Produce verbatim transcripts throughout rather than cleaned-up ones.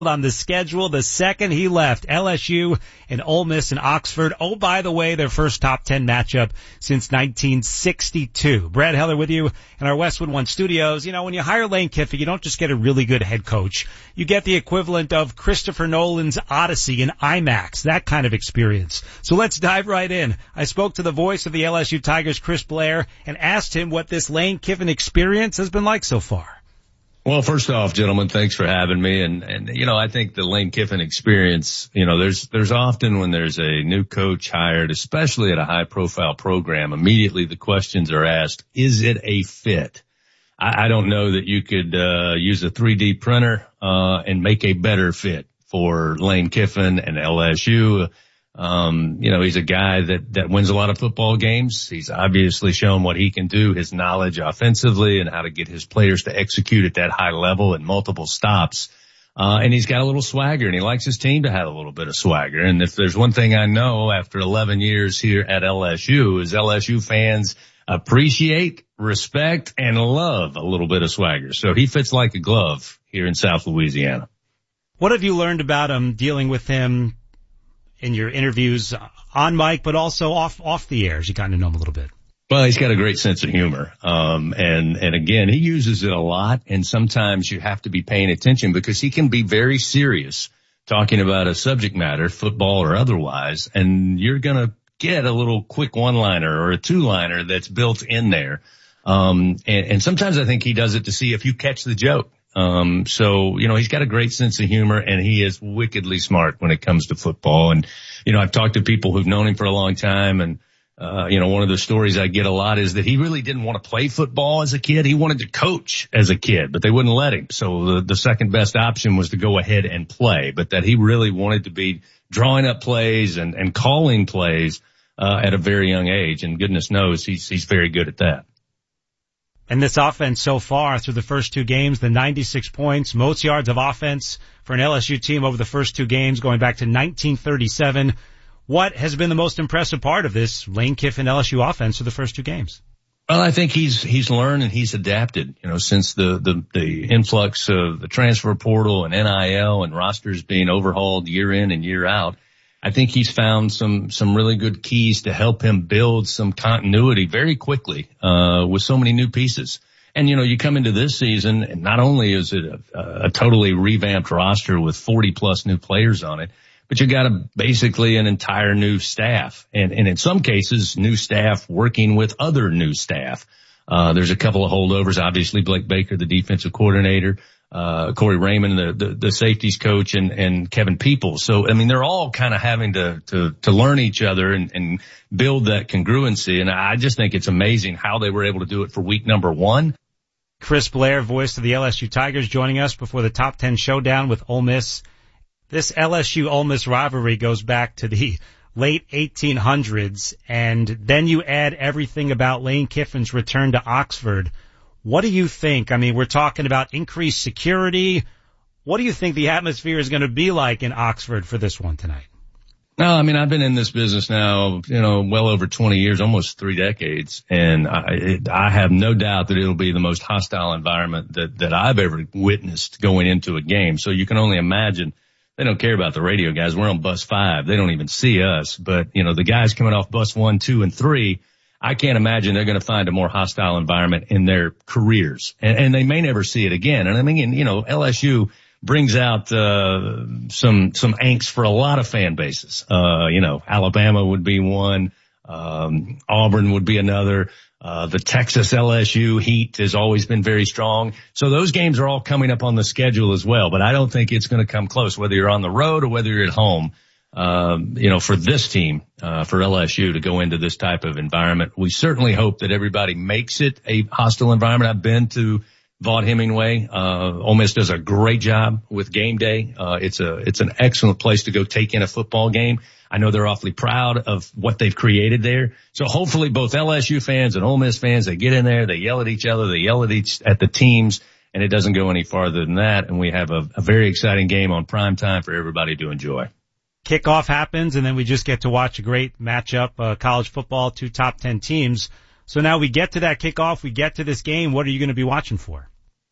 on the schedule the second he left. L S U and Ole Miss in Oxford. Oh, by the way, their first top ten matchup since nineteen sixty-two. Brad Heller with you in our Westwood One studios. You know, when you hire Lane Kiffin, you don't just get a really good head coach. You get the equivalent of Christopher Nolan's Odyssey in IMAX, that kind of experience. So let's dive right in. I spoke to the voice of the L S U Tigers, Chris Blair, and asked him what this Lane Kiffin experience has been like so far. Well, first off, gentlemen, thanks for having me. And, and, you know, I think the Lane Kiffin experience, you know, there's, there's often when there's a new coach hired, especially at a high profile program, immediately the questions are asked, is it a fit? I, I don't know that you could, uh, use a three D printer, uh, and make a better fit for Lane Kiffin and L S U. Um, you know, he's a guy that, that wins a lot of football games. He's obviously shown what he can do, his knowledge offensively and how to get his players to execute at that high level in multiple stops. Uh, and he's got a little swagger and he likes his team to have a little bit of swagger. And if there's one thing I know after eleven years here at L S U is L S U fans appreciate, respect, and love a little bit of swagger. So he fits like a glove here in South Louisiana. What have you learned about him, dealing with him in your interviews on mic, but also off, off the air as you kind of know him a little bit? Well, he's got a great sense of humor. Um, and, and again, he uses it a lot. And sometimes you have to be paying attention because he can be very serious talking about a subject matter, football or otherwise. And you're going to get a little quick one liner or a two liner that's built in there. Um, and, and sometimes I think he does it to see if you catch the joke. Um, so, you know, he's got a great sense of humor and he is wickedly smart when it comes to football. And, you know, I've talked to people who've known him for a long time and, uh, you know, one of the stories I get a lot is that he really didn't want to play football as a kid. He wanted to coach as a kid, but they wouldn't let him. So the, the second best option was to go ahead and play, but that he really wanted to be drawing up plays and, and calling plays, uh, at a very young age. And goodness knows he's, he's very good at that. And this offense so far through the first two games, the ninety-six points, most yards of offense for an L S U team over the first two games going back to nineteen thirty-seven. What has been the most impressive part of this Lane Kiffin L S U offense for the first two games? Well, I think he's, he's learned and he's adapted, you know, since the, the, the influx of the transfer portal and N I L and rosters being overhauled year in and year out. I think he's found some, some really good keys to help him build some continuity very quickly, uh, with so many new pieces. And, you know, you come into this season and not only is it a, a totally revamped roster with forty plus new players on it, but you got a, basically an entire new staff and, and in some cases new staff working with other new staff. Uh, there's a couple of holdovers, obviously Blake Baker, the defensive coordinator, uh, Corey Raymond, the, the, the safeties coach, and, and Kevin Peoples. So, I mean, they're all kind of having to, to, to learn each other and, and build that congruency. And I just think it's amazing how they were able to do it for week number one. Chris Blair, voice of the L S U Tigers, joining us before the top ten showdown with Ole Miss. This L S U-Ole Miss rivalry goes back to the late eighteen hundreds, and then you add everything about Lane Kiffin's return to Oxford. What do you think? I mean, we're talking about increased security. What do you think the atmosphere is going to be like in Oxford for this one tonight? No, I mean, I've been in this business now, you know, well over twenty years, almost three decades. And I, it, I have no doubt that it'll be the most hostile environment that, that I've ever witnessed going into a game. So you can only imagine. They don't care about the radio guys. We're on bus five. They don't even see us. But, you know, the guys coming off bus one, two, and three, I can't imagine they're going to find a more hostile environment in their careers. And, and they may never see it again. And I mean, you know, L S U brings out, uh, some, some angst for a lot of fan bases. Uh, you know, Alabama would be one. Um, Auburn would be another. Uh, the Texas L S U heat has always been very strong. So those games are all coming up on the schedule as well, but I don't think it's going to come close, whether you're on the road or whether you're at home. Um, you know, for this team, uh, for L S U to go into this type of environment, we certainly hope that everybody makes it a hostile environment. I've been to Vaught-Hemingway. Uh, Ole Miss does a great job with game day. Uh, it's a, it's an excellent place to go take in a football game. I know they're awfully proud of what they've created there. So hopefully both L S U fans and Ole Miss fans, they get in there, they yell at each other, they yell at each, at the teams, and it doesn't go any farther than that. And we have a, a very exciting game on prime time for everybody to enjoy. Kickoff happens, and then we just get to watch a great matchup, uh, college football, two top ten teams. So now we get to that kickoff, we get to this game. What are you going to be watching for?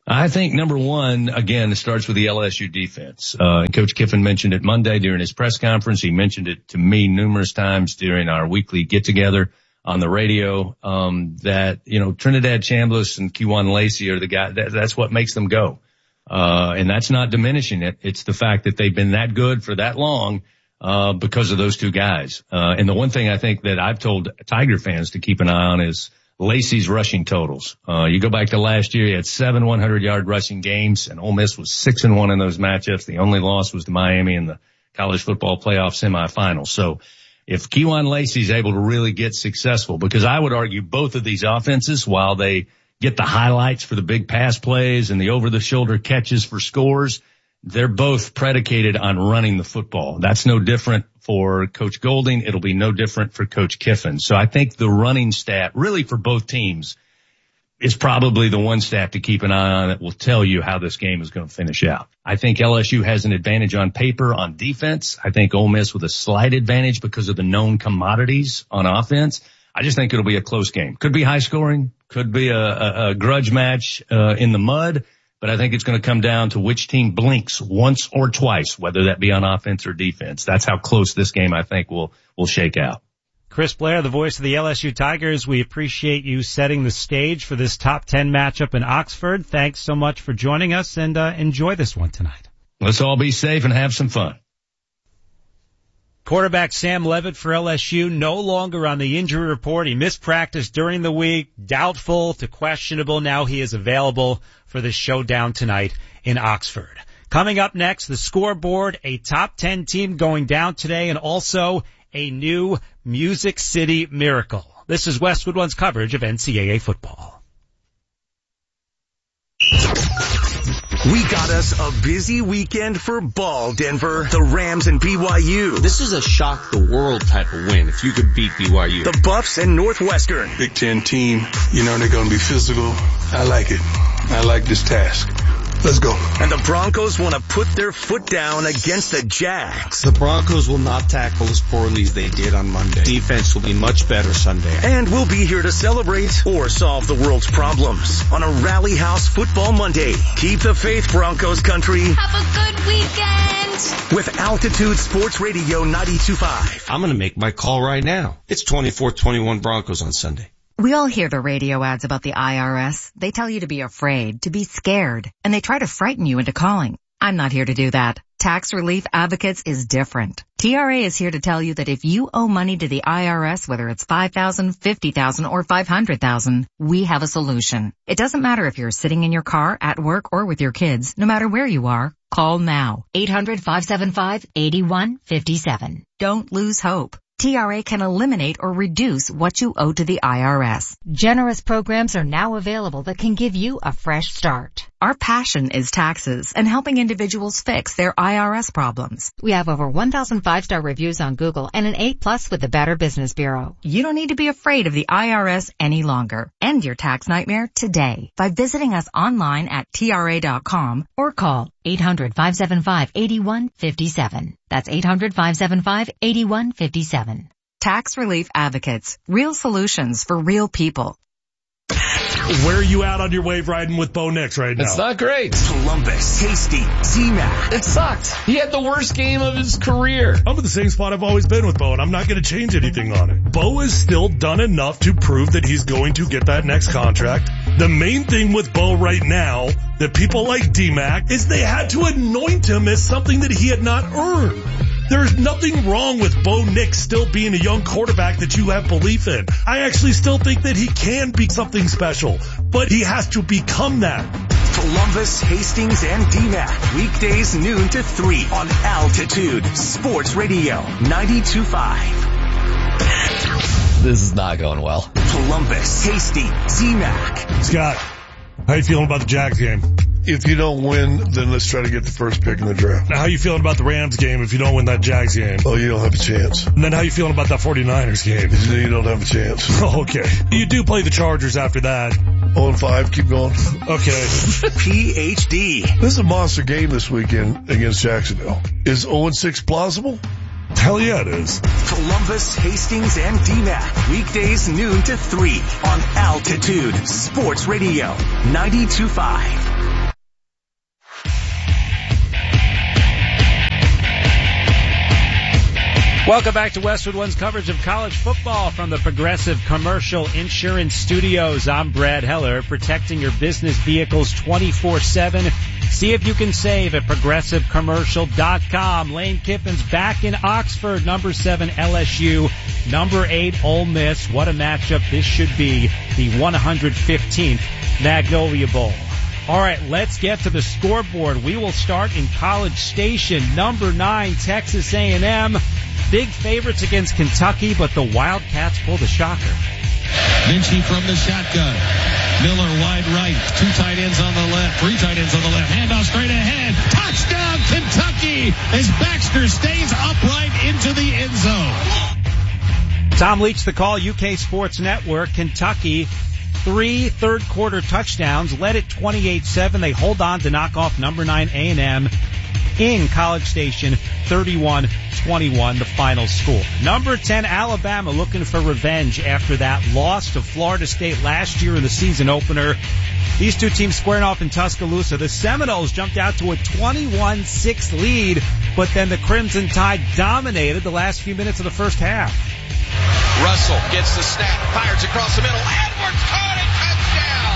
I think number one, again, it starts with the L S U defense. Uh, and Coach Kiffin mentioned it Monday during his press conference. He mentioned it to me numerous times during our weekly get together on the radio, um, that, you know, Trinidad Chambliss and Kewan Lacey are the guy that, that's what makes them go. Uh, and that's not diminishing it. It's the fact that they've been that good for that long, uh, because of those two guys. Uh, and the one thing I think that I've told Tiger fans to keep an eye on is Lacey's rushing totals. Uh, you go back to last year, he had seven one hundred yard rushing games, and Ole Miss was six and one in those matchups. The only loss was to Miami in the college football playoff semifinals. So if Kewan Lacey's able to really get successful, because I would argue both of these offenses, while they get the highlights for the big pass plays and the over-the-shoulder catches for scores, they're both predicated on running the football. That's no different for Coach Golding. It'll be no different for Coach Kiffin. So I think the running stat, really for both teams, is probably the one stat to keep an eye on that will tell you how this game is going to finish out. I think L S U has an advantage on paper on defense. I think Ole Miss with a slight advantage because of the known commodities on offense. I just think it'll be a close game. Could be high scoring, could be a, a, a grudge match uh, in the mud, but I think it's going to come down to which team blinks once or twice, whether that be on offense or defense. That's how close this game, I think, will will shake out. Chris Blair, the voice of the L S U Tigers, we appreciate you setting the stage for this top ten matchup in Oxford. Thanks so much for joining us, and uh, enjoy this one tonight. Let's all be safe and have some fun. Quarterback Sam Levitt for L S U no longer on the injury report. He missed practice during the week, doubtful to questionable. Now he is available for the showdown tonight in Oxford. Coming up next, the scoreboard, a top ten team going down today, and also a new Music City Miracle. This is Westwood One's coverage of N C double A football. We got us a busy weekend for ball, Denver. The Rams and B Y U. This is a shock the world type of win if you could beat B Y U. The Buffs and Northwestern. Big Ten team, you know they're going to be physical. I like it. I like this task. Let's go. And the Broncos want to put their foot down against the Jags. The Broncos will not tackle as poorly as they did on Monday. Defense will be much better Sunday. And we'll be here to celebrate or solve the world's problems on a Rally House Football Monday. Keep the faith, Broncos country. Have a good weekend. With Altitude Sports Radio ninety-two point five. I'm going to make my call right now. It's twenty-four twenty-one Broncos on Sunday. We all hear the radio ads about the I R S. They tell you to be afraid, to be scared, and they try to frighten you into calling. I'm not here to do that. Tax Relief Advocates is different. T R A is here to tell you that if you owe money to the I R S, whether it's five thousand dollars, fifty thousand dollars, or five hundred thousand dollars, we have a solution. It doesn't matter if you're sitting in your car, at work, or with your kids. No matter where you are, call now. eight hundred, five seven five, eight one five seven. Don't lose hope. T R A can eliminate or reduce what you owe to the I R S. Generous programs are now available that can give you a fresh start. Our passion is taxes and helping individuals fix their I R S problems. We have over one thousand five-star reviews on Google and an A plus with the Better Business Bureau. You don't need to be afraid of the I R S any longer. End your tax nightmare today by visiting us online at T R A dot com or call eight hundred, five seven five, eight one five seven. That's eight hundred, five seven five, eight one five seven. Tax Relief Advocates. Real solutions for real people. Where are you out on your wave riding with Bo Nix right now? It's not great. Columbus, Hasty, Z-Mac. It sucked. He had the worst game of his career. I'm in the same spot I've always been with Bo, and I'm not going to change anything on it. Bo has still done enough to prove that he's going to get that next contract. The main thing with Bo right now that people like D-Mac is they had to anoint him as something that he had not earned. There's nothing wrong with Bo Nix still being a young quarterback that you have belief in. I actually still think that he can be something special, but he has to become that. Columbus, Hastings, and D MAC. Weekdays noon to three on Altitude Sports Radio ninety-two point five. This is not going well. Columbus, Hastings, Z MAC. Scott, how you feeling about the Jags game? If you don't win, then let's try to get the first pick in the draft. Now, how you feeling about the Rams game if you don't win that Jags game? Oh, you don't have a chance. And then how you feeling about that 49ers game? You don't have a chance. Oh, okay. You do play the Chargers after that. oh and five, keep going. Okay. P H D. This is a monster game this weekend against Jacksonville. Is oh and six plausible? Hell yeah, it is. Columbus, Hastings, and D MAC. Weekdays noon to three on Altitude Sports Radio ninety-two point five. Welcome back to Westwood One's coverage of college football from the Progressive Commercial Insurance Studios. I'm Brad Heller, protecting your business vehicles twenty-four seven. See if you can save at progressive commercial dot com. Lane Kiffin's back in Oxford, number seven L S U, number eight Ole Miss. What a matchup this should be, the one hundred fifteenth Magnolia Bowl. All right, let's get to the scoreboard. We will start in College Station, number nine Texas A and M. Big favorites against Kentucky, but the Wildcats pull the shocker. Minchie from the shotgun. Miller wide right. Two tight ends on the left. Three tight ends on the left. Handoff straight ahead. Touchdown Kentucky as Baxter stays upright into the end zone. Tom Leach, the call, U K Sports Network. Kentucky, three third-quarter touchdowns, led at twenty-eight seven. They hold on to knock off number nine A and M in College Station, thirty-one twenty-one, the final score. Number ten, Alabama, looking for revenge after that loss to Florida State last year in the season opener. These two teams squaring off in Tuscaloosa. The Seminoles jumped out to a twenty-one six lead, but then the Crimson Tide dominated the last few minutes of the first half. Russell gets the snap, fires across the middle. Edwards caught it, touchdown!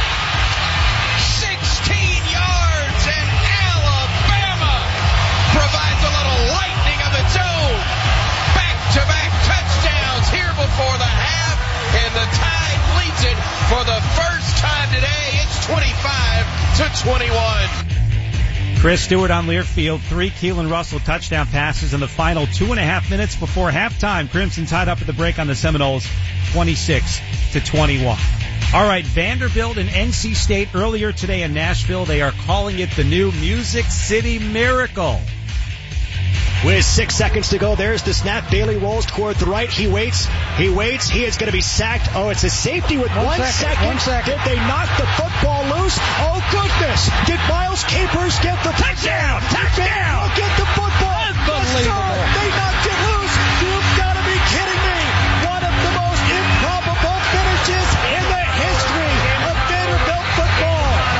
sixteen yards, and Alabama provides a little lightning of its own. Back-to-back touchdowns here before the half, and the Tide leads it for the first time today. It's twenty-five to twenty-one. Chris Stewart on Learfield, three Keelan Russell touchdown passes in the final two and a half minutes before halftime. Crimson tied up at the break on the Seminoles, twenty-six to twenty-one. All right, Vanderbilt and N C State earlier today in Nashville. They are calling it the new Music City Miracle. With six seconds to go, there's the snap. Bailey rolls toward the right. He waits. He waits. He is going to be sacked. Oh, it's a safety with one, one second. second. One second. Did they knock the football loose? Oh, goodness. Did Miles Capers get the touchdown? Touchdown. Get the football. Unbelievable. Yes, they knocked it loose. You've got to be kidding me. One of the most improbable finishes in the history of Vanderbilt football.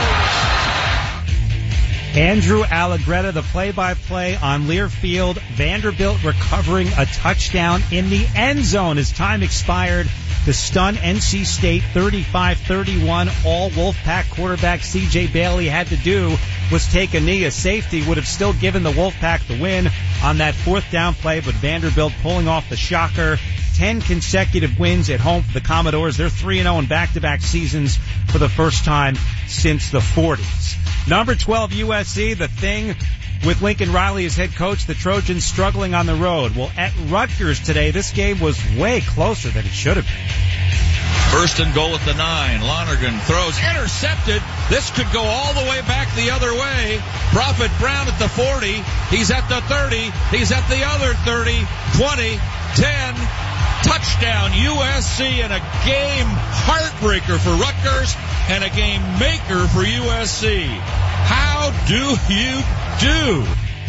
Andrew Allegretta, the play-by-play on Learfield. Vanderbilt recovering a touchdown in the end zone as time expired to stun N C State thirty-five thirty-one. All Wolfpack quarterback C J Bailey had to do was take a knee. A safety would have still given the Wolfpack the win on that fourth down play, but Vanderbilt pulling off the shocker. Ten consecutive wins at home for the Commodores. They're three and oh in back-to-back seasons for the first time since the forties. Number twelve, U S C, the thing with Lincoln Riley as head coach, the Trojans struggling on the road. Well, at Rutgers today, this game was way closer than it should have been. First and goal at the nine. Lonergan throws, intercepted. This could go all the way back the other way. Prophet Brown at the forty. He's at the thirty. He's at the other thirty. twenty, ten. Touchdown U S C, and a game heartbreaker for Rutgers and a game maker for U S C. How do you do?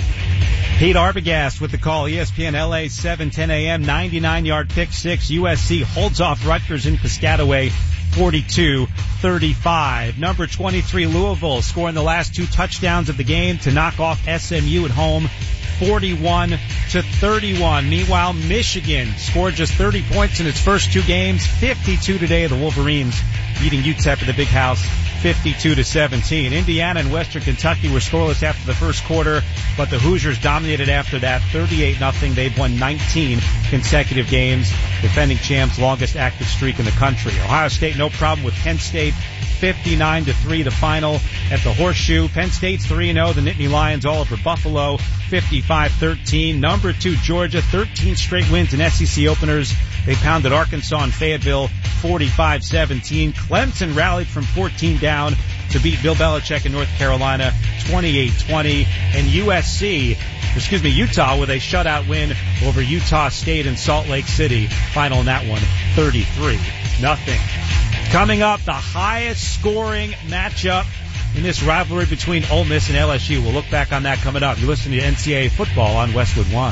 Pete Arbogast with the call. E S P N L A, seven ten a.m., ninety-nine yard pick six. U S C holds off Rutgers in Piscataway, forty-two thirty-five. Number twenty-three, Louisville, scoring the last two touchdowns of the game to knock off S M U at home, forty-one to thirty-one. Meanwhile, Michigan scored just thirty points in its first two games, fifty-two today. The Wolverines beating U T E P at the Big House, fifty-two to seventeen. Indiana and Western Kentucky were scoreless after the first quarter, but the Hoosiers dominated after that, thirty-eight nothing. They've won nineteen consecutive games, defending champs, longest active streak in the country. Ohio State, no problem with Penn State, fifty-nine to three, the final at the Horseshoe. Penn State's three and oh, the Nittany Lions all over Buffalo, fifty-five thirteen. Number two, Georgia, thirteen straight wins in S E C openers. They pounded Arkansas and Fayetteville, forty-five seventeen. Clemson rallied from fourteen down to beat Bill Belichick in North Carolina, twenty-eight twenty. And U S C, excuse me, Utah with a shutout win over Utah State in Salt Lake City. Final in that one, thirty-three nothing. Coming up, the highest scoring matchup in this rivalry between Ole Miss and L S U. We'll look back on that coming up. You're listening to N C double A football on Westwood One.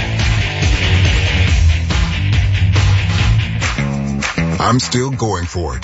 I'm still going for it.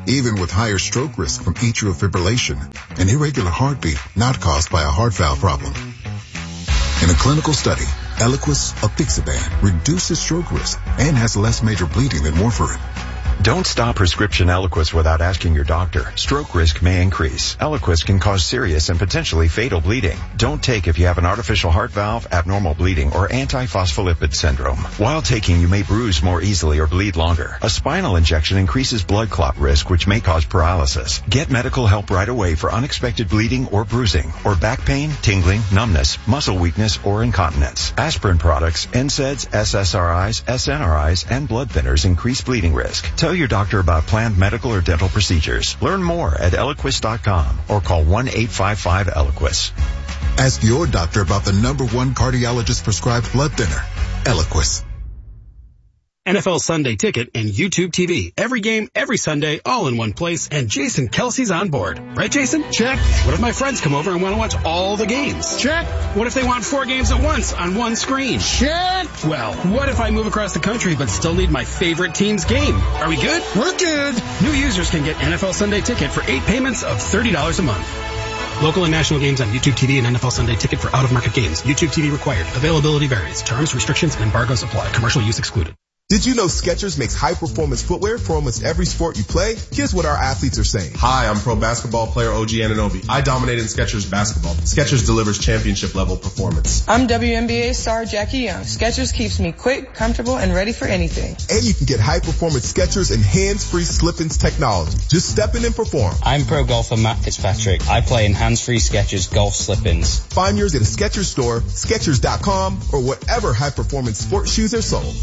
even with higher stroke risk from atrial fibrillation, an irregular heartbeat not caused by a heart valve problem. In a clinical study, Eliquis apixaban reduces stroke risk and has less major bleeding than warfarin. Don't stop prescription Eliquis without asking your doctor. Stroke risk may increase. Eliquis can cause serious and potentially fatal bleeding. Don't take if you have an artificial heart valve, abnormal bleeding, or antiphospholipid syndrome. While taking, you may bruise more easily or bleed longer. A spinal injection increases blood clot risk, which may cause paralysis. Get medical help right away for unexpected bleeding or bruising, or back pain, tingling, numbness, muscle weakness, or incontinence. Aspirin products, N SAIDs, S S R Is, S N R Is, and blood thinners increase bleeding risk. Tell your doctor about planned medical or dental procedures. Learn more at Eliquis dot com or call one eight five five Eliquis. Ask your doctor about the number one cardiologist prescribed blood thinner, Eliquis. N F L Sunday Ticket and YouTube T V. Every game, every Sunday, all in one place, and Jason Kelsey's on board. Right, Jason? Check. What if my friends come over and want to watch all the games? Check. What if they want four games at once on one screen? Check. Well, what if I move across the country but still need my favorite team's game? Are we good? We're good. New users can get N F L Sunday Ticket for eight payments of thirty dollars a month. Local and national games on YouTube T V and N F L Sunday Ticket for out-of-market games. YouTube T V required. Availability varies. Terms, restrictions, and embargoes apply. Commercial use excluded. Did you know Skechers makes high-performance footwear for almost every sport you play? Here's what our athletes are saying. Hi, I'm pro basketball player O G Anunoby. I dominate in Skechers basketball. Skechers delivers championship-level performance. I'm W N B A star Jackie Young. Skechers keeps me quick, comfortable, and ready for anything. And you can get high-performance Skechers and hands-free slip-ins technology. Just step in and perform. I'm pro golfer Matt Fitzpatrick. I play in hands-free Skechers golf slip-ins. Find yours at a Skechers store, Skechers dot com, or whatever high-performance sports shoes are sold.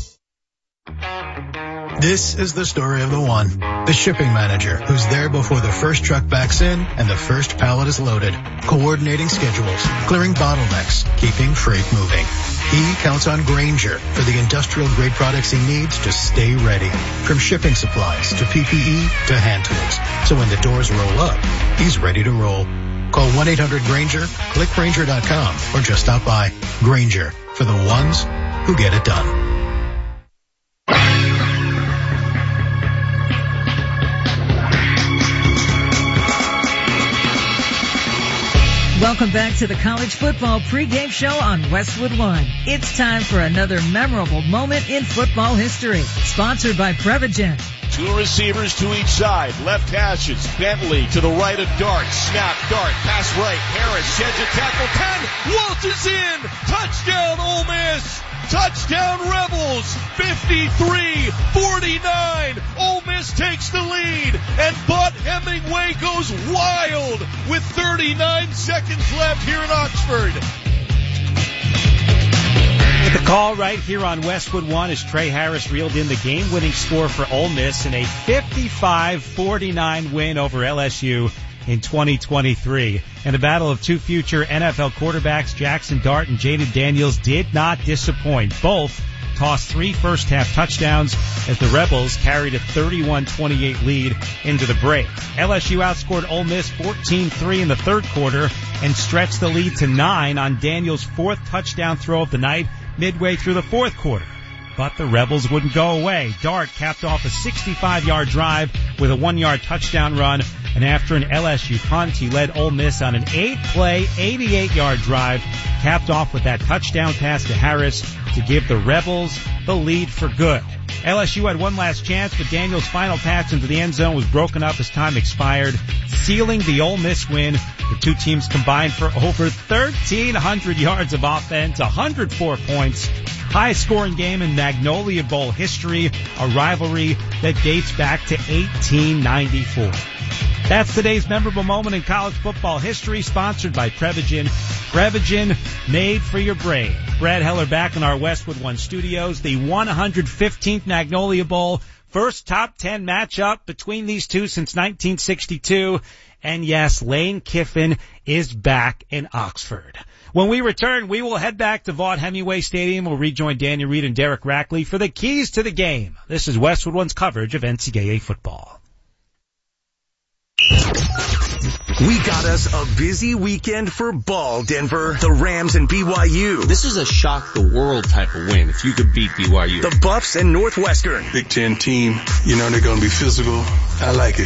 This is the story of the one, the shipping manager, who's there before the first truck backs in and the first pallet is loaded, coordinating schedules, clearing bottlenecks, keeping freight moving. He counts on Grainger for the industrial-grade products he needs to stay ready, from shipping supplies to P P E to hand tools. So when the doors roll up, he's ready to roll. Call one eight hundred Grainger, click Grainger dot com, or just stop by. Grainger, for the ones who get it done. Welcome back to the college football pregame show on Westwood One. It's time for another memorable moment in football history. Sponsored by Prevagen. Two receivers to each side. Left hashes. Bentley to the right of Dart. Snap, Dart. Pass right. Harris sheds a tackle. ten. Walsh is in. Touchdown, Ole Miss. Touchdown, Rebels. fifty-three forty-nine. Ole Miss takes the lead. And Bud Hemingway goes wild with thirty-nine seconds left here in Oxford. With the call right here on Westwood One as Trey Harris reeled in the game-winning score for Ole Miss in a fifty-five forty-nine win over L S U in twenty twenty-three. And a battle of two future N F L quarterbacks, Jackson Dart and Jaden Daniels, did not disappoint. Both tossed three first-half touchdowns as the Rebels carried a thirty-one twenty-eight lead into the break. L S U outscored Ole Miss fourteen three in the third quarter and stretched the lead to nine on Daniels' fourth touchdown throw of the night midway through the fourth quarter. But the Rebels wouldn't go away. Dart capped off a sixty-five-yard drive with a one-yard touchdown run, and after an L S U punt, he led Ole Miss on an eight-play, eighty-eight-yard drive, capped off with that touchdown pass to Harris to give the Rebels the lead for good. L S U had one last chance, but Daniels' final pass into the end zone was broken up as time expired, sealing the Ole Miss win. The two teams combined for over thirteen hundred yards of offense, one hundred four points. Highest scoring game in Magnolia Bowl history, a rivalry that dates back to eighteen ninety-four. That's today's memorable moment in college football history, sponsored by Prevagen. Prevagen, made for your brain. Brad Heller back in our Westwood One studios. The one hundred fifteenth Magnolia Bowl, first top ten matchup between these two since nineteen sixty-two. And yes, Lane Kiffin is back in Oxford. When we return, we will head back to Vaught Hemingway Stadium. We'll rejoin Daniel Reed and Derek Rackley for the keys to the game. This is Westwood One's coverage of N C double A football. We got us a busy weekend for ball, Denver. The Rams and B Y U. This is a shock the world type of win if you could beat B Y U. The Buffs and Northwestern. Big Ten team, you know they're going to be physical. I like it.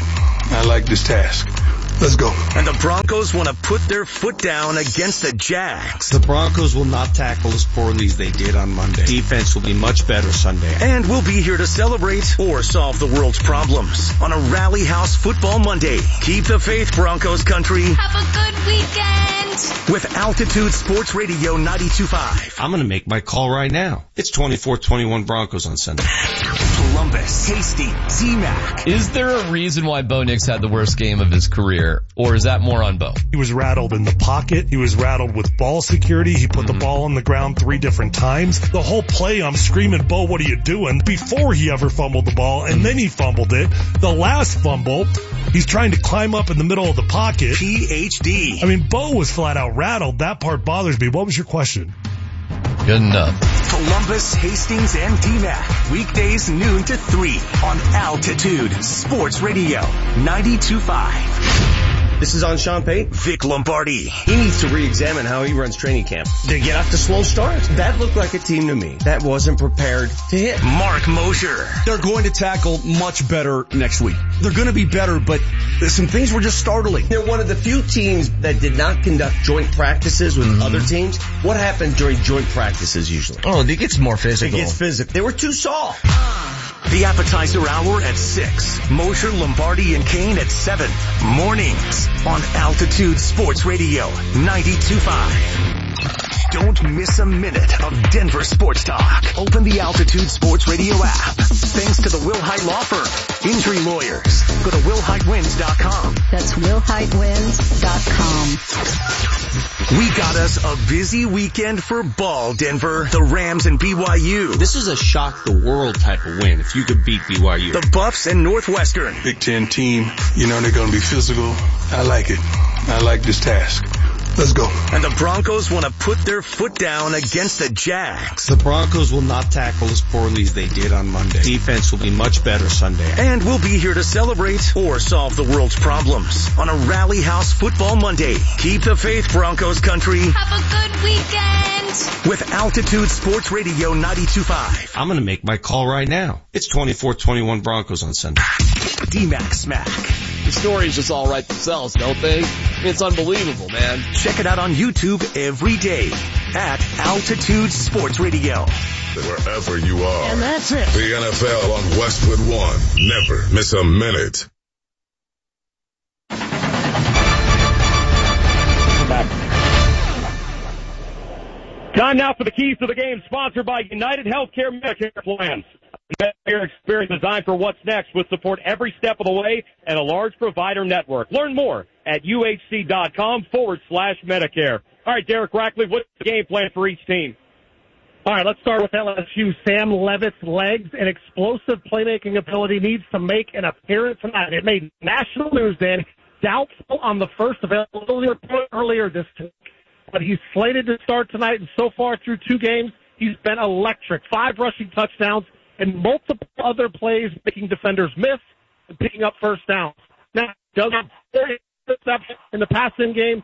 I like this task. Let's go. And the Broncos want to put their foot down against the Jags. The Broncos will not tackle as poorly as they did on Monday. Defense will be much better Sunday. And we'll be here to celebrate or solve the world's problems on a Rally House Football Monday. Keep the faith, Broncos country. Have a good weekend. With Altitude Sports Radio ninety-two point five. I'm going to make my call right now. It's twenty-four twenty-one Broncos on Sunday. Columbus, Hastings, D-Mac. Is there a reason why Bo Nix had the worst game of his career, or is that more on Bo? He was rattled in the pocket. He was rattled with ball security. He put mm-hmm. the ball on the ground three different times. The whole play, I'm screaming, Bo, what are you doing? Before he ever fumbled the ball, and then he fumbled it. The last fumble, he's trying to climb up in the middle of the pocket. P H D. I mean, Bo was flat out rattled. That part bothers me. What was your question? Good enough. Columbus, Hastings, and D MAC. Weekdays noon to three on Altitude Sports Radio ninety-two point five. This is on Sean Payton. Vic Lombardi. He needs to re-examine how he runs training camp. They get off to slow starts. That looked like a team to me that wasn't prepared to hit. Mark Mosher. They're going to tackle much better next week. They're going to be better, but some things were just startling. They're one of the few teams that did not conduct joint practices with mm-hmm. other teams. What happened during joint practices usually? Oh, it gets more physical. It gets physical. They were too soft. The appetizer hour at six. Mosher, Lombardi, and Kane at seven. Mornings on Altitude Sports Radio ninety-two point five. Don't miss a minute of Denver sports talk. Open the Altitude Sports Radio app. Thanks to the Wilhite Law Firm. Injury lawyers. Go to will hite wins dot com. That's will hite wins dot com. We got us a busy weekend for ball, Denver. The Rams and B Y U. This is a shock the world type of win if you could beat B Y U. The Buffs and Northwestern. Big Ten team, you know they're going to be physical. I like it. I like this task. Let's go. And the Broncos want to put their foot down against the Jags. The Broncos will not tackle as poorly as they did on Monday. Defense will be much better Sunday. And we'll be here to celebrate or solve the world's problems on a Rally House Football Monday. Keep the faith, Broncos country. Have a good weekend. With Altitude Sports Radio ninety-two point five. I'm going to make my call right now. It's twenty-four twenty-one Broncos on Sunday. D-Mac Smack. The stories just all write themselves, don't they? It's unbelievable, man. Check it out on YouTube every day at Altitude Sports Radio. Wherever you are. And that's it. The N F L on Westwood One. Never miss a minute. Time now for the keys to the game, sponsored by United Healthcare Medicare Plans. Medicare experience designed for what's next with support every step of the way and a large provider network. Learn more at uhc.com forward slash Medicare. All right, Derek Rackley, what's the game plan for each team? All right, let's start with L S U. Sam Levitt's legs and explosive playmaking ability needs to make an appearance tonight. It made national news then. Doubtful on the first availability report earlier this week. But he's slated to start tonight, and so far through two games, he's been electric. Five rushing touchdowns and multiple other plays making defenders miss and picking up first downs. Now, does have four interceptions in the passing game.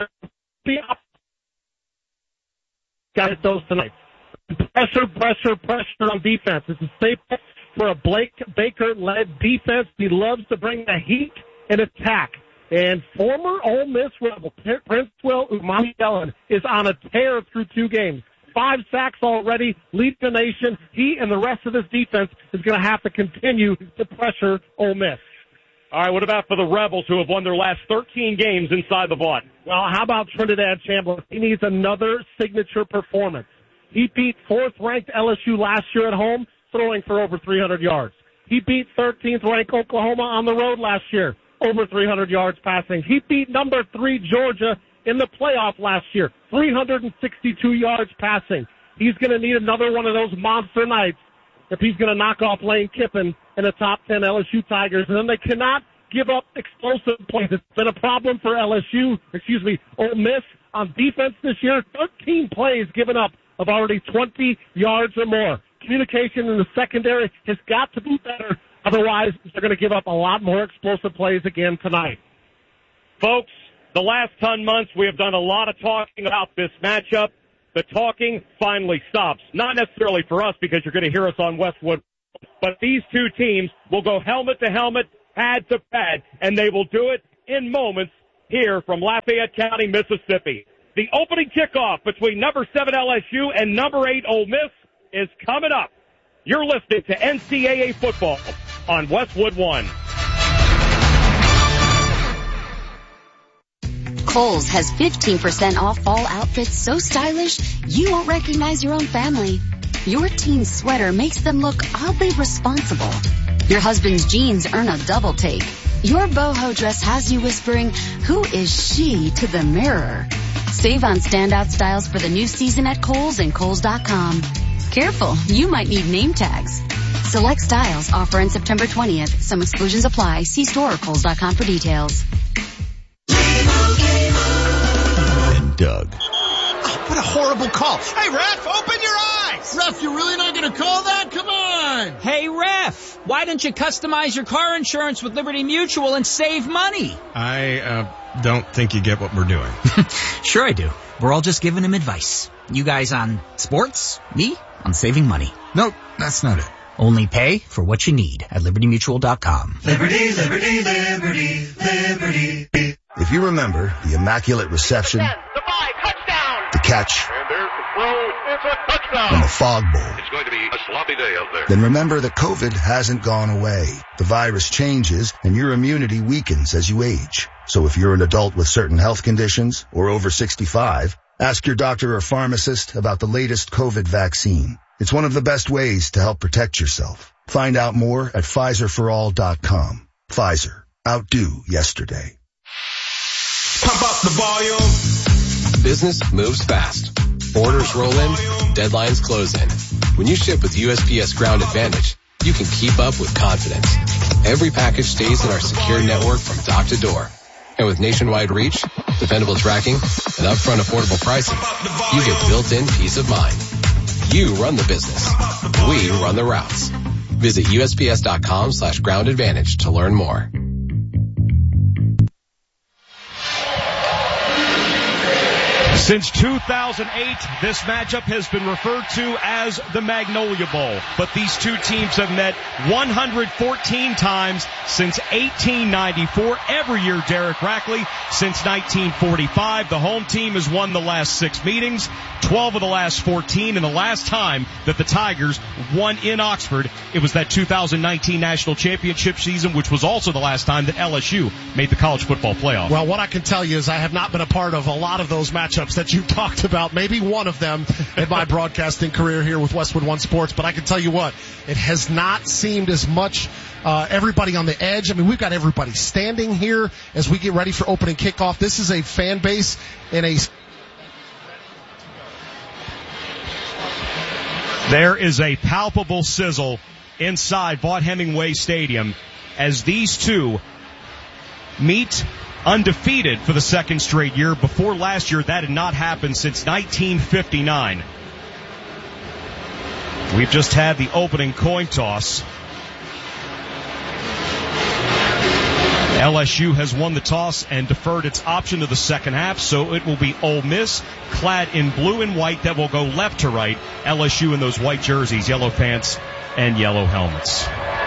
Got it those tonight. Pressure, pressure, pressure on defense. It's a safe for a Blake Baker-led defense. He loves to bring the heat and attack. And former Ole Miss Rebel Princewell Umanmielen is on a tear through two games. Five sacks already, lead the nation. He and the rest of this defense is going to have to continue to pressure Ole Miss. All right, what about for the Rebels who have won their last thirteen games inside the Vaught? Well, how about Trinidad Chandler? He needs another signature performance. He beat fourth-ranked L S U last year at home, throwing for over three hundred yards. He beat thirteenth-ranked Oklahoma on the road last year, over three hundred yards passing. He beat number three Georgia in the playoff last year, three hundred sixty-two yards passing. He's going to need another one of those monster nights if he's going to knock off Lane Kiffin and the top ten L S U Tigers. And then they cannot give up explosive plays. It's been a problem for L S U, excuse me, Ole Miss on defense this year. thirteen plays given up of already twenty yards or more. Communication in the secondary has got to be better. Otherwise, they're going to give up a lot more explosive plays again tonight. Folks, the last ten months we have done a lot of talking about this matchup. The talking finally stops. Not necessarily for us because you're going to hear us on Westwood, but these two teams will go helmet to helmet, pad to pad, and they will do it in moments here from Lafayette County, Mississippi. The opening kickoff between number seven L S U and number eight Ole Miss is coming up. You're listening to N C double A football on Westwood One. Kohl's has fifteen percent off fall outfits so stylish you won't recognize your own family. Your teen's sweater makes them look oddly responsible. Your husband's jeans earn a double take. Your boho dress has you whispering, "Who is she?" to the mirror. Save on standout styles for the new season at Kohl's and Kohl's dot com. Careful, you might need name tags. Select styles offer in September twentieth. Some exclusions apply. See store or Kohl's dot com for details. And Doug. Oh, what a horrible call. Hey, ref, open your eyes. Ref, you're really not going to call that? Come on. Hey, ref, why don't you customize your car insurance with Liberty Mutual and save money? I uh, don't think you get what we're doing. Sure I do. We're all just giving him advice. You guys on sports, me on saving money. Nope, that's not it. Only pay for what you need at Liberty Mutual dot com. Liberty, Liberty, Liberty, Liberty. If you remember the immaculate reception, The five, touchdown. the catch, And there's the throw. It's a touchdown. and the fog bowl, It's going to be a sloppy day out there. then remember that COVID hasn't gone away. The virus changes and your immunity weakens as you age. So if you're an adult with certain health conditions or over sixty-five, ask your doctor or pharmacist about the latest COVID vaccine. It's one of the best ways to help protect yourself. Find out more at Pfizer for all dot com. Pfizer. Outdo yesterday. Pump up the volume. Business moves fast. Orders roll in, deadlines close in. When you ship with U S P S Ground Advantage, you can keep up with confidence. Every package stays in our secure network from dock to door. And with nationwide reach, dependable tracking, and upfront affordable pricing, you get built-in peace of mind. You run the business. We run the routes. Visit U S P S dot com slash ground advantage to learn more. Since two thousand eight, this matchup has been referred to as the Magnolia Bowl. But these two teams have met one hundred fourteen times since eighteen ninety-four. Every year, Derek Rackley, since nineteen forty-five. The home team has won the last six meetings, twelve of the last fourteen, and the last time that the Tigers won in Oxford, it was that two thousand nineteen National Championship season, which was also the last time that L S U made the college football playoff. Well, what I can tell you is I have not been a part of a lot of those matchups that you talked about, maybe one of them in my broadcasting career here with Westwood One Sports, but I can tell you what, it has not seemed as much uh, everybody on the edge. I mean, we've got everybody standing here as we get ready for opening kickoff. This is a fan base in a... There is a palpable sizzle inside Vaught Hemingway Stadium as these two meet undefeated for the second straight year. Before last year, that had not happened since nineteen fifty-nine. We've just had the opening coin toss. L S U has won the toss and deferred its option to the second half, so it will be Ole Miss clad in blue and white that will go left to right. L S U in those white jerseys, yellow pants, and yellow helmets.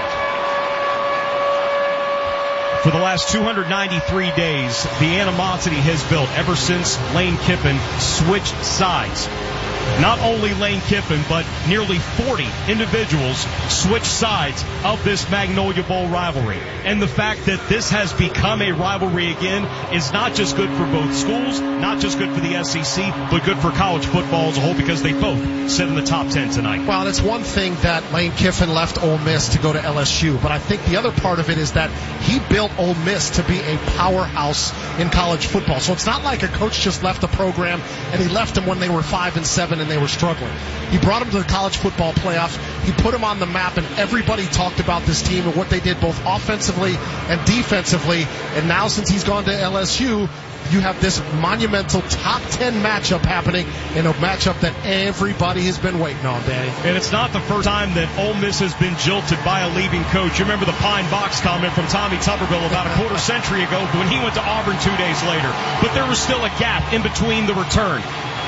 For the last two hundred ninety-three days, the animosity has built ever since Lane Kiffin switched sides. Not only Lane Kiffin, but nearly forty individuals switched sides of this Magnolia Bowl rivalry. And the fact that this has become a rivalry again is not just good for both schools, not just good for the S E C, but good for college football as a whole because they both sit in the top ten tonight. Well, it's one thing that Lane Kiffin left Ole Miss to go to L S U, but I think the other part of it is that he built Ole Miss to be a powerhouse in college football. So it's not like a coach just left the program and he left them when they were five and seven and they were struggling. He brought them to the college football playoff. He put them on the map, and everybody talked about this team and what they did both offensively and defensively. And now since he's gone to L S U, you have this monumental top ten matchup happening in a matchup that everybody has been waiting on, Danny. And it's not the first time that Ole Miss has been jilted by a leaving coach. You remember the Pine Box comment from Tommy Tuberville about a quarter century ago when he went to Auburn two days later. But there was still a gap in between the return.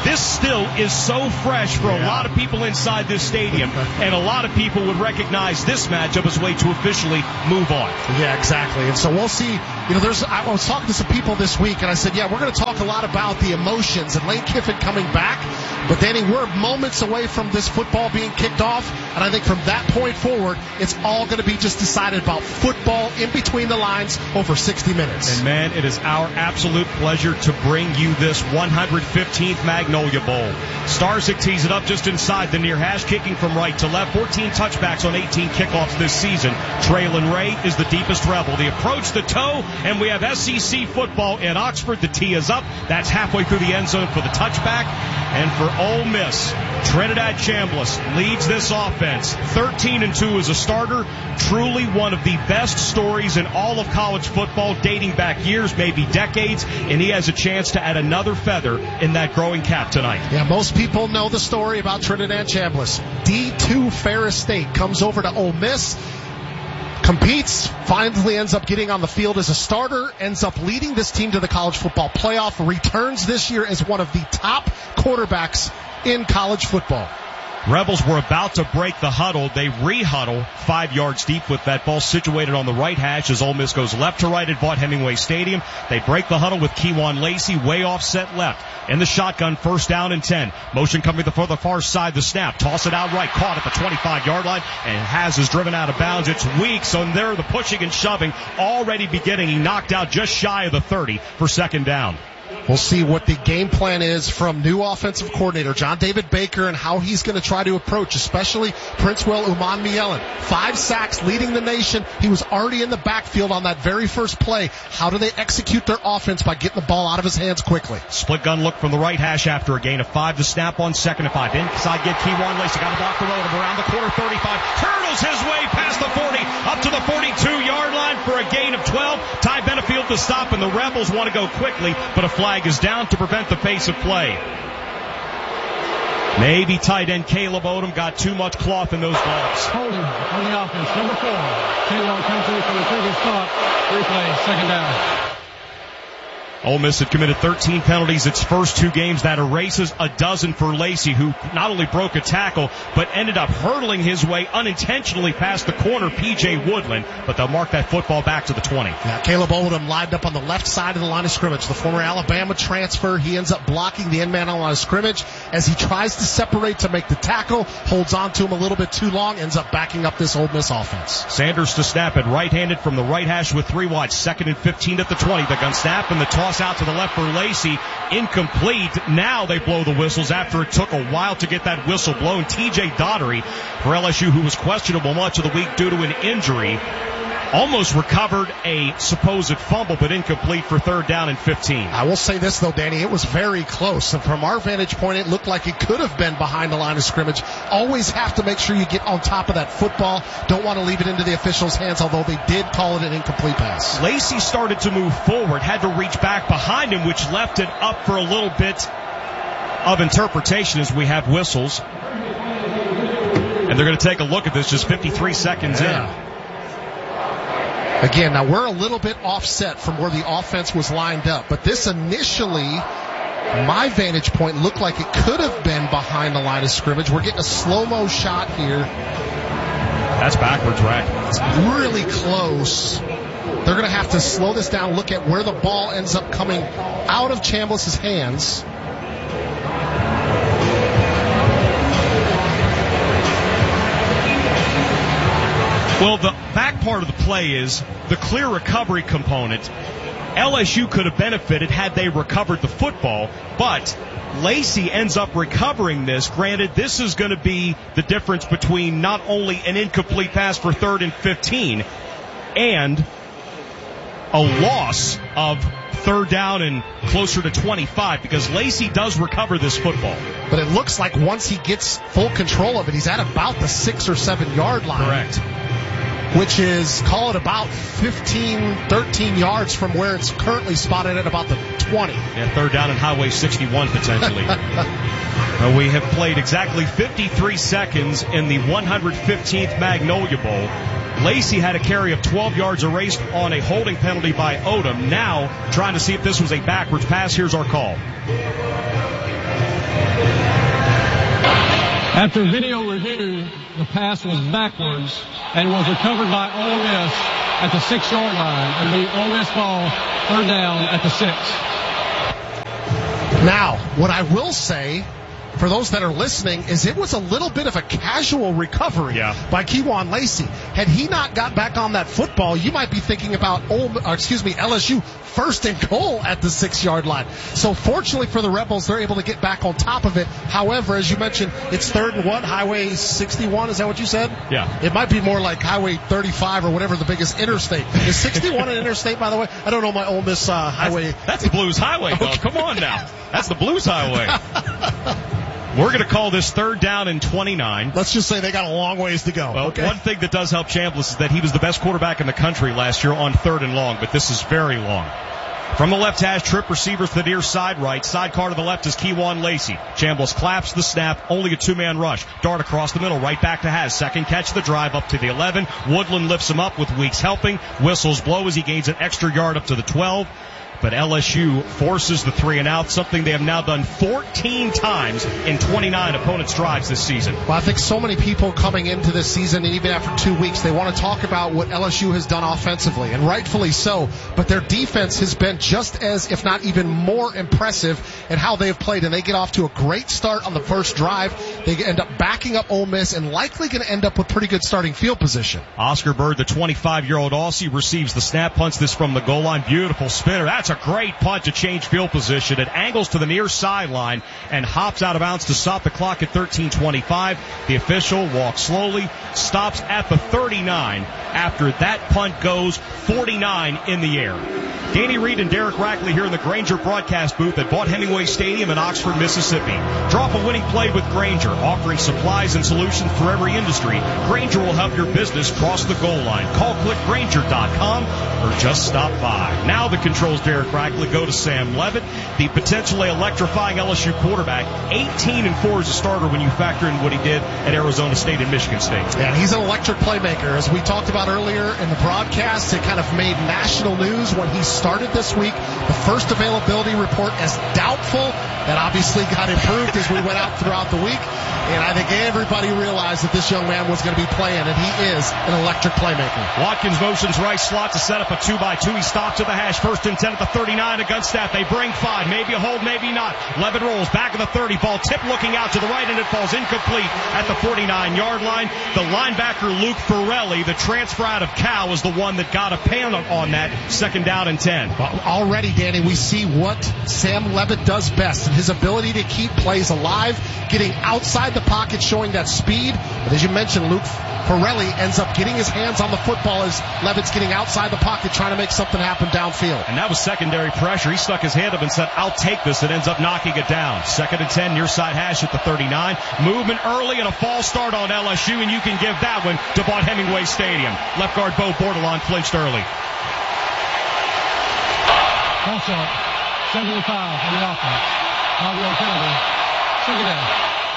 this still is so fresh for a Yeah. lot of people inside this stadium, and a lot of people would recognize this matchup as a way to officially move on. Yeah, exactly. And so we'll see. You know, there's. I was talking to some people this week, and I said, yeah, we're going to talk a lot about the emotions and Lane Kiffin coming back. But Danny, we're moments away from this football being kicked off, and I think from that point forward, it's all going to be just decided about football in between the lines over sixty minutes. And man, it is our absolute pleasure to bring you this one hundred fifteenth Magnolia Bowl. Starzyk tees it up just inside the near hash, kicking from right to left. fourteen touchbacks on eighteen kickoffs this season. Traylon Ray is the deepest rebel. The approach, the toe, and we have S E C football in Oxford. The tee is up. That's halfway through the end zone for the touchback. And for Ole Miss, Trinidad Chambliss leads this offense. thirteen and two as a starter. Truly one of the best stories in all of college football, dating back years, maybe decades, and he has a chance to add another feather in that growing cap tonight. Yeah, most people know the story about Trinidad Chambliss. D two Ferris State comes over to Ole Miss, competes, finally ends up getting on the field as a starter, ends up leading this team to the college football playoff, returns this year as one of the top quarterbacks in college football. Rebels were about to break the huddle. They re-huddle five yards deep with that ball situated on the right hash as Ole Miss goes left to right at Vaught Hemingway Stadium. They break the huddle with Kewan Lacey way offset left. In the shotgun, first down and ten. Motion coming for the far side, the snap. Toss it out right, caught at the twenty-five-yard line, and Has is driven out of bounds. It's weak, so there the pushing and shoving already beginning. He knocked out just shy of the thirty for second down. We'll see what the game plan is from new offensive coordinator John David Baker and how he's going to try to approach, especially Princewell Umanmielen. Five sacks leading the nation. He was already in the backfield on that very first play. How do they execute their offense by getting the ball out of his hands quickly? Split gun look from the right hash after a gain of five. The snap on second and five. Inside get Kewan Lacey. Got to block the road around the corner. thirty-five. Turtles his way past the forty. Up to the forty-two-yard line for a gain of twelve. Ty Benefield to stop, and the Rebels want to go quickly, but a flag is down to prevent the pace of play. Maybe tight end Caleb Odom got too much cloth in those balls. Holding on the offense, number four. Taylor comes in for the previous stop. Replay, second down. Ole Miss had committed thirteen penalties its first two games. That erases a dozen for Lacey, who not only broke a tackle, but ended up hurtling his way unintentionally past the corner, P J Woodland. But they'll mark that football back to the twenty. Yeah, Caleb Odom lined up on the left side of the line of scrimmage. The former Alabama transfer, he ends up blocking the end man on the line of scrimmage as he tries to separate to make the tackle, holds on to him a little bit too long, ends up backing up this Ole Miss offense. Sanders to snap it, right-handed from the right hash with three wide. Second and fifteen at the twenty. The gun snap and the toss out to the left for Lacey. Incomplete. Now they blow the whistles after it took a while to get that whistle blown. T J Daugherty for L S U, who was questionable much of the week due to an injury, almost recovered a supposed fumble, but incomplete for third down and fifteen. I will say this, though, Danny, it was very close. And from our vantage point, it looked like it could have been behind the line of scrimmage. Always have to make sure you get on top of that football. Don't want to leave it into the officials' hands, although they did call it an incomplete pass. Lacey started to move forward, had to reach back behind him, which left it up for a little bit of interpretation as we have whistles. And they're going to take a look at this just fifty-three seconds yeah. in. Again, now we're a little bit offset from where the offense was lined up, but this initially, my vantage point looked like it could have been behind the line of scrimmage. We're getting a slow-mo shot here. That's backwards, right? It's really close. They're going to have to slow this down, look at where the ball ends up coming out of Chambliss's hands. Well, the back part of the play is the clear recovery component. L S U could have benefited had they recovered the football, but Lacey ends up recovering this. Granted, this is going to be the difference between not only an incomplete pass for third and fifteen and a loss of third down and closer to twenty-five, because Lacey does recover this football. But it looks like once he gets full control of it, he's at about the six or seven yard line. Correct. Which is, call it about fifteen, thirteen yards from where it's currently spotted at about the twenty. Yeah, third down and Highway sixty-one potentially. uh, we have played exactly fifty-three seconds in the one hundred fifteenth Magnolia Bowl. Lacey had a carry of twelve yards erased on a holding penalty by Odom. Now trying to see if this was a backwards pass. Here's our call. After video review, the pass was backwards and was recovered by Ole Miss at the six-yard line, and the Ole Miss ball third down at the six. Now, what I will say, for those that are listening, is it was a little bit of a casual recovery yeah. by Kewan Lacey. Had he not got back on that football, you might be thinking about Ole, or excuse me, L S U first and goal at the six-yard line. So fortunately for the Rebels, they're able to get back on top of it. However, as you mentioned, it's third and one, Highway sixty-one. Is that what you said? Yeah. It might be more like Highway thirty-five or whatever the biggest interstate. Is sixty-one an interstate, by the way? I don't know my Ole Miss uh, highway. That's, that's the Blues Highway, though. Okay. Come on now. That's the Blues Highway. We're going to call this third down and twenty-nine. Let's just say they got a long ways to go. Well, okay. One thing that does help Chambliss is that he was the best quarterback in the country last year on third and long, but this is very long. From the left hash, trip receiver to the near side right. Sidecar to the left is Kewan Lacey. Chambliss claps the snap, only a two-man rush. Dart across the middle, right back to Haas. Second catch of the drive up to the eleven. Woodland lifts him up with Weeks helping. Whistles blow as he gains an extra yard up to the twelve. But L S U forces the three and out, something they have now done fourteen times in twenty-nine opponents' drives this season. Well, I think so many people coming into this season, and even after two weeks, they want to talk about what L S U has done offensively, and rightfully so. But their defense has been just as, if not even more impressive in how they have played. And they get off to a great start on the first drive. They end up backing up Ole Miss and likely going to end up with pretty good starting field position. Oscar Bird, the twenty-five-year-old Aussie, receives the snap, punts this from the goal line. Beautiful spinner. That's a great punt to change field position. It angles to the near sideline and hops out of bounds to stop the clock at thirteen twenty-five. The official walks slowly, stops at the thirty-nine. After that punt goes forty-nine in the air. Danny Reed and Derek Rackley here in the Grainger broadcast booth at Vaught Hemingway Stadium in Oxford, Mississippi. Draw up a winning play with Grainger, offering supplies and solutions for every industry. Grainger will help your business cross the goal line. Call click Grainger dot com or just stop by. Now the controls Derek Rackley go to Sam Levitt, the potentially electrifying L S U quarterback. eighteen and four as a starter when you factor in what he did at Arizona State and Michigan State. Yeah, he's an electric playmaker. As we talked about earlier in the broadcast, it kind of made national news when he started this week. The first availability report as doubtful. That obviously got improved as we went out throughout the week. And I think everybody realized that this young man was going to be playing, and he is an electric playmaker. Watkins motions right slot to set up a two by two. He stops at the hash. First and ten at the thirty-nine against that. They bring five. Maybe a hold, maybe not. Levitt rolls back of the thirty. Ball tip looking out to the right, and it falls incomplete at the forty-nine-yard line. The linebacker Luke Ferrelli, the transfer out of Cal, is the one that got a pan on that second down and ten. Well, already, Danny, we see what Sam Levitt does best, and his ability to keep plays alive, getting outside the pocket, showing that speed. But as you mentioned, Luke Ferrelli ends up getting his hands on the football as Levitt's getting outside the pocket, trying to make something happen downfield. And that was secondary pressure. He stuck his hand up and said, I'll take this, and ends up knocking it down. Second and ten, near side hash at the thirty-nine. Movement early and a false start on L S U, and you can give that one to Vaught Hemingway Stadium. Left guard Bo Bordelon flinched early. False start. seventy-five on the offense. Mario Kennedy. Second down.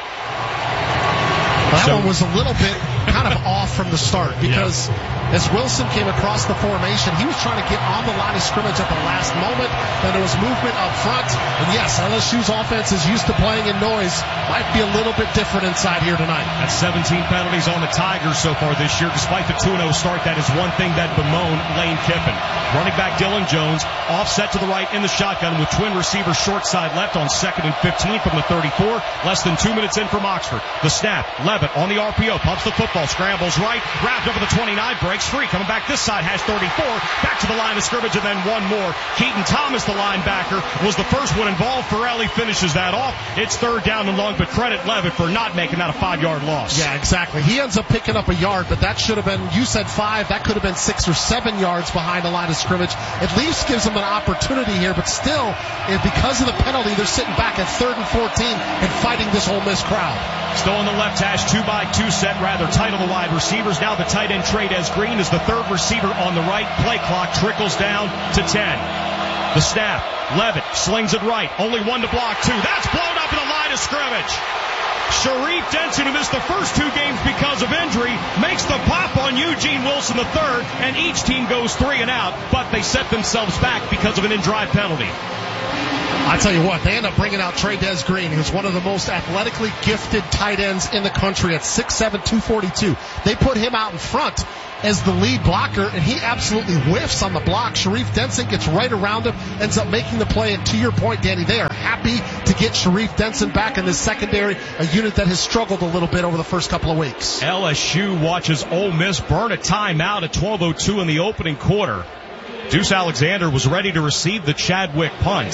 That so, one was a little bit kind of off from the start because yeah. as Wilson came across the formation, he was trying to get on the line of scrimmage at the last moment. Then there was movement up front. And yes, L S U's offense is used to playing in noise. Might be a little bit different inside here tonight. That's seventeen penalties on the Tigers so far this year. Despite the two and oh start, that is one thing that bemoaned Lane Kiffin. Running back Dylan Jones, offset to the right in the shotgun with twin receivers short side left on second and fifteen from the thirty-four. Less than two minutes in from Oxford. The snap, Levitt on the R P O, pumps the football, scrambles right, wrapped over the twenty-nine, breaks free. Coming back this side, has thirty-four, back to the line of scrimmage, and then one more. Keaton Thomas, the linebacker, was the first one involved. Ferrelli finishes that off. It's third down and long, but credit Levitt for not making that a five-yard loss. Yeah, exactly. He ends up picking up a yard, but that should have been, you said five, that could have been six or seven yards behind the line of scrimmage. At least gives them an opportunity here, but still, because of the penalty, they're sitting back at third and fourteen and fighting this Ole Miss crowd. Still on the left hash, two by two set, rather tight on the wide receivers. Now the tight end Trey'Dez Green is the third receiver on the right. Play clock trickles down to ten. The snap, Levitt slings it right. Only one to block, two. That's blown up in the line of scrimmage. Sharif Denson, who missed the first two games because of injury, makes the pop on Eugene Wilson the third, and each team goes three and out, but they set themselves back because of an in-drive penalty. I tell you what, they end up bringing out Trey-Dez Green, who's one of the most athletically gifted tight ends in the country at six seven, two forty-two. They put him out in front as the lead blocker, and he absolutely whiffs on the block. Sharif Denson gets right around him, ends up making the play, and to your point, Danny, they are happy to get Sharif Denson back in this secondary, a unit that has struggled a little bit over the first couple of weeks. L S U watches Ole Miss burn a timeout at twelve oh two in the opening quarter. Deuce Alexander was ready to receive the Chadwick punt.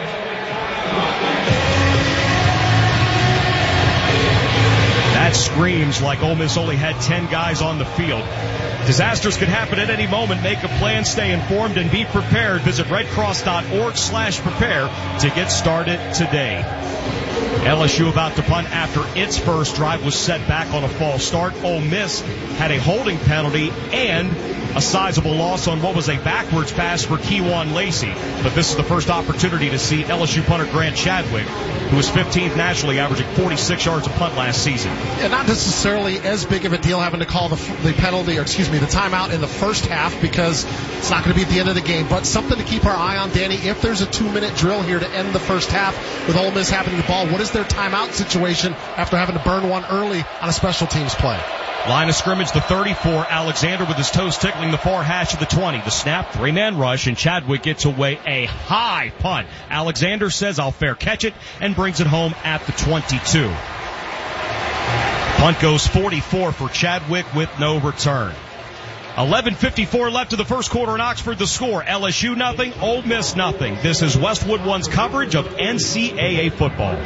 That screams like Ole Miss only had ten guys on the field. Disasters could happen at any moment. Make a plan, stay informed, and be prepared. Visit redcross.org slash prepare to get started today. L S U about to punt after its first drive was set back on a false start. Ole Miss had a holding penalty and a sizable loss on what was a backwards pass for Kejuan Lacey. But this is the first opportunity to see L S U punter Grant Chadwick, who was fifteenth nationally, averaging forty-six yards a punt last season. And not necessarily as big of a deal having to call the, the penalty, or excuse me, the timeout in the first half, because it's not going to be at the end of the game. But something to keep our eye on, Danny. If there's a two-minute drill here to end the first half with Ole Miss having the ball, what is their timeout situation after having to burn one early on a special teams play? Line of scrimmage, the thirty-four. Alexander with his toes tickling the far hash of the twenty. The snap, three-man rush, and Chadwick gets away a high punt. Alexander says, I'll fair catch it, and brings it home at the twenty-two. Punt goes forty-four for Chadwick with no return. eleven fifty-four left of the first quarter in Oxford. The score, L S U nothing, Ole Miss nothing. This is Westwood One's coverage of N C double A football.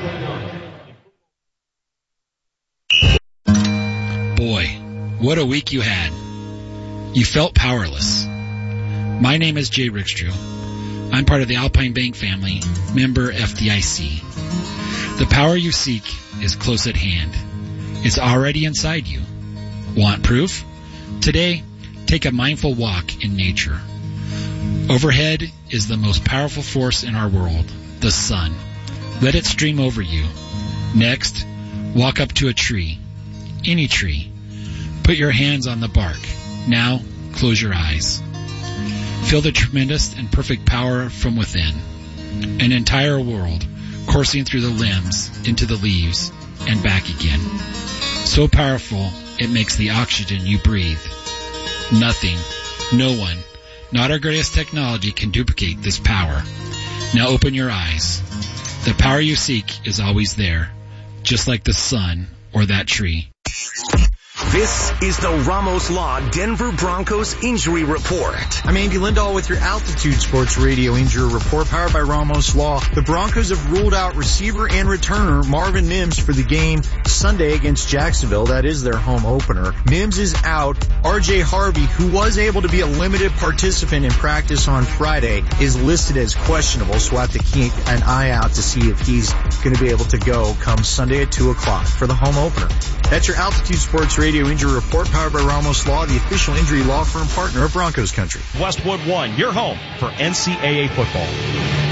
Boy, what a week you had. You felt powerless. My name is Jay Rickstrew. I'm part of the Alpine Bank family, member F D I C. The power you seek is close at hand. It's already inside you. Want proof? Today, take a mindful walk in nature. Overhead is the most powerful force in our world, the sun. Let it stream over you. Next, walk up to a tree. Any tree. Put your hands on the bark. Now, close your eyes. Feel the tremendous and perfect power from within. An entire world coursing through the limbs, into the leaves, and back again. So powerful, it makes the oxygen you breathe. Nothing, no one, not our greatest technology can duplicate this power. Now open your eyes. The power you seek is always there, just like the sun or that tree. This is the Ramos Law Denver Broncos Injury Report. I'm Andy Lindahl with your Altitude Sports Radio Injury Report, powered by Ramos Law. The Broncos have ruled out receiver and returner Marvin Mims for the game Sunday against Jacksonville. That is their home opener. Mims is out. R J Harvey, who was able to be a limited participant in practice on Friday, is listed as questionable, so we'll have to keep an eye out to see if he's going to be able to go come Sunday at two o'clock for the home opener. That's your Altitude Sports Radio Injury Report, powered by Ramos Law, the official injury law firm partner of Broncos Country. Westwood One, your home for N C double A football.